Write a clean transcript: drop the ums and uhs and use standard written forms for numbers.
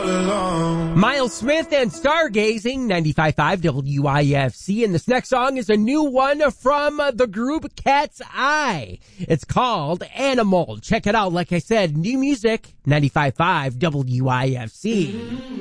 alone. Miles Smith and Stargazing, 95.5 WIFC. And this next song is a new one from the group Cat's Eye. It's called Animal. Check it out. Like I said, new music, 95.5 WIFC.